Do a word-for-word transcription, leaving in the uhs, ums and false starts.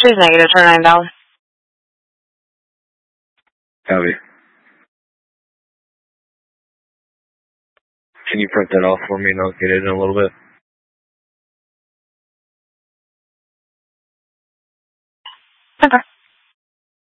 is negative, turn nine down. Copy. Can you print that off for me and I'll get it in a little bit? Okay.